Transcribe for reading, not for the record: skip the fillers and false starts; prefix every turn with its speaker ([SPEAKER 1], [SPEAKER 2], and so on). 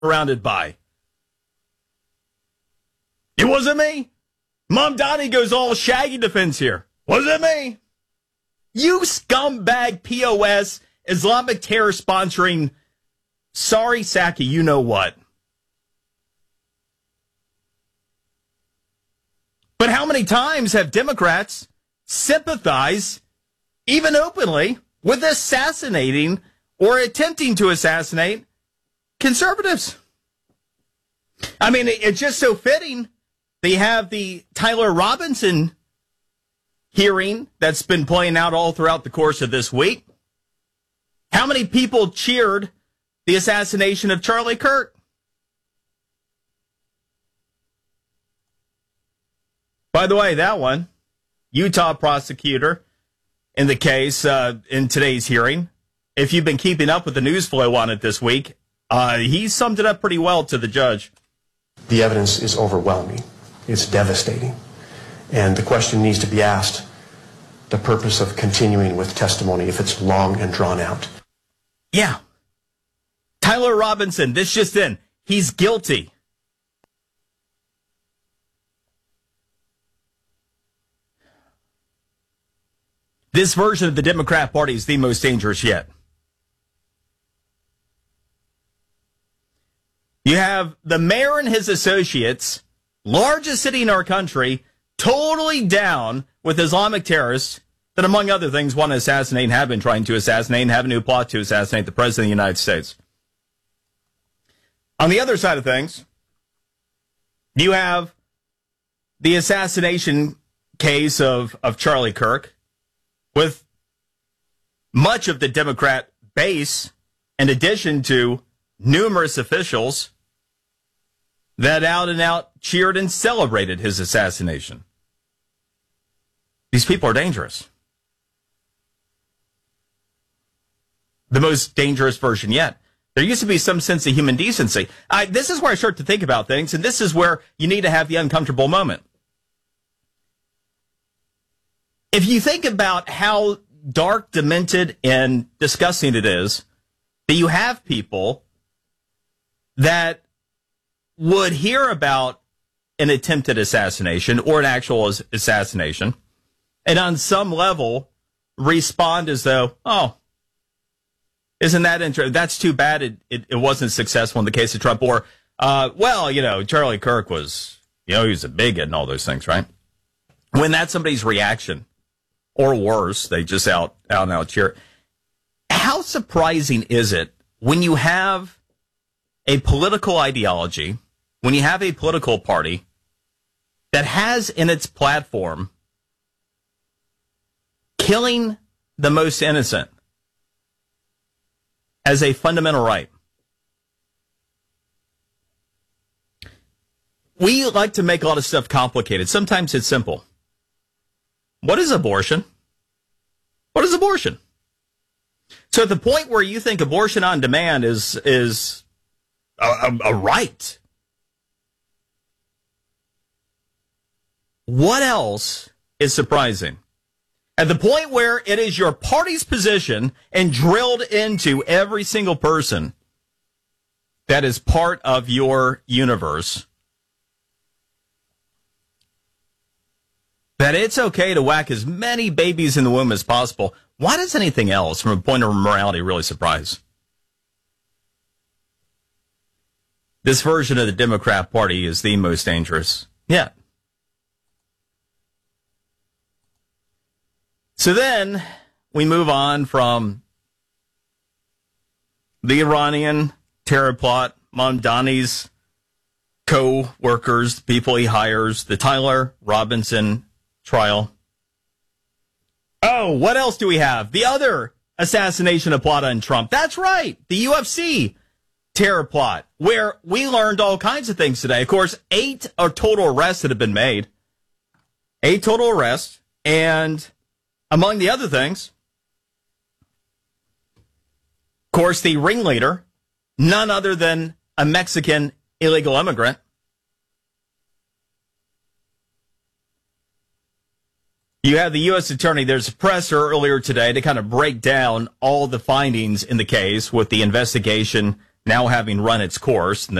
[SPEAKER 1] surrounded by. It wasn't me. Mom Donnie goes all Shaggy defense here. Wasn't me. You scumbag POS Islamic terror sponsoring sorry Psaki, you know what. But how many times have Democrats sympathized, even openly, with assassinating or attempting to assassinate conservatives? I mean, it's just so fitting. They have the Tyler Robinson hearing that's been playing out all throughout the course of this week. How many people cheered the assassination of Charlie Kirk? By the way, that one, Utah prosecutor in the case in today's hearing, if you've been keeping up with the news flow on it this week, he summed it up pretty well to the judge.
[SPEAKER 2] The evidence is overwhelming. It's devastating. And the question needs to be asked, the purpose of continuing with testimony if it's long and drawn out.
[SPEAKER 1] Yeah. Tyler Robinson, this just in, he's guilty. This version of the Democrat Party is the most dangerous yet. You have the mayor and his associates, largest city in our country, totally down with Islamic terrorists that, among other things, want to assassinate and have been trying to assassinate and have a new plot to assassinate the President of the United States. On the other side of things, you have the assassination case of Charlie Kirk, with much of the Democrat base, in addition to numerous officials that out and out cheered and celebrated his assassination. These people are dangerous. The most dangerous version yet. There used to be some sense of human decency. This is where I start to think about things, and this is where you need to have the uncomfortable moment. If you think about how dark, demented, and disgusting it is that you have people that would hear about an attempted assassination or an actual assassination and on some level respond as though, oh, isn't that interesting? That's too bad it wasn't successful in the case of Trump. Or, well, Charlie Kirk was, he was a bigot and all those things, right? When that's somebody's reaction, or worse, they just out and out cheer. How surprising is it when you have a political ideology, when you have a political party that has in its platform killing the most innocent as a fundamental right? We like to make a lot of stuff complicated. Sometimes it's simple. What is abortion? What is abortion? So at the point where you think abortion on demand is a right, what else is surprising? At the point where it is your party's position and drilled into every single person that is part of your universe, that it's okay to whack as many babies in the womb as possible, why does anything else, from a point of morality, really surprise? This version of the Democrat Party is the most dangerous yet. So then we move on from the Iranian terror plot, Mamdani's co-workers, the people he hires, the Tyler Robinson trial. Oh, what else do we have? The other assassination plot on Trump. That's right, the UFC terror plot, where we learned all kinds of things today. Of course, 8 total arrests that have been made. 8 total arrests, and among the other things, of course, the ringleader, none other than a Mexican illegal immigrant. You have the U.S. attorney, there's a presser earlier today to kind of break down all the findings in the case with the investigation now having run its course,